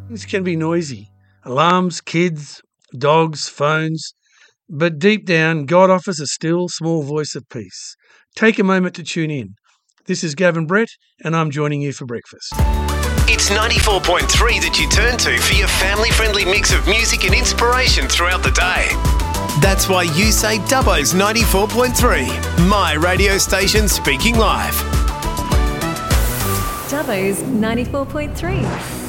Things can be noisy. Alarms, kids, dogs, phones. But deep down, God offers a still, small voice of peace. Take a moment to tune in. This is Gavin Brett, and I'm joining you for breakfast. It's 94.3 that you turn to for your family-friendly mix of music and inspiration throughout the day. That's why you say Dubbo's 94.3, my radio station speaking live. Dubbo's 94.3.